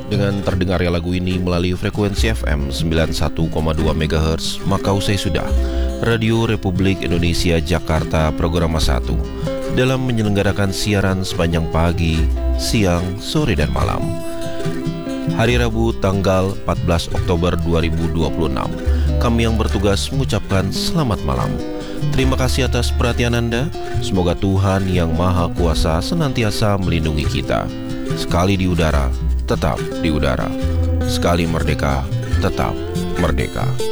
Dengan terdengarnya lagu ini melalui frekuensi FM 91,2 MHz, maka usai sudah Radio Republik Indonesia Jakarta Programa 1 dalam menyelenggarakan siaran sepanjang pagi, siang, sore, dan malam. Hari Rabu tanggal 14 Oktober 2026, kami yang bertugas mengucapkan selamat malam. Terima kasih atas perhatian Anda. Semoga Tuhan yang Maha Kuasa senantiasa melindungi kita. Sekali di udara, tetap di udara. Sekali merdeka, tetap merdeka.